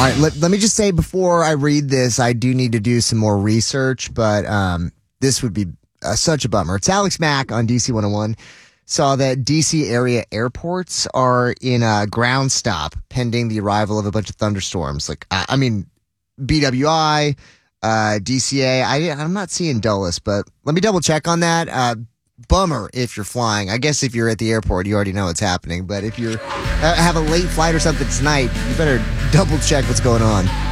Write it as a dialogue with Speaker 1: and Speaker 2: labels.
Speaker 1: All right, let me just say before I read this, I do need to do some more research, but this would be such a bummer. It's Alex Mack on DC 101. Saw that DC area airports are in a ground stop pending the arrival of a bunch of thunderstorms. Like, I mean, BWI, DCA. I'm not seeing Dulles, but let me double check on that. Bummer if you're flying. I guess if you're at the airport, you already know what's happening. But if you have a late flight or something tonight, you better double check what's going on.